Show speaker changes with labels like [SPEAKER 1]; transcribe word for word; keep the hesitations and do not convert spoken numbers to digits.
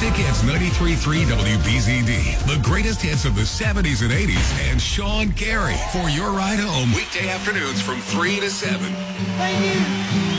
[SPEAKER 1] Classic Hits ninety-three point three W B Z D. The greatest hits of the seventies and eighties. And Sean Carey for your ride home weekday afternoons from three to seven.
[SPEAKER 2] Thank you.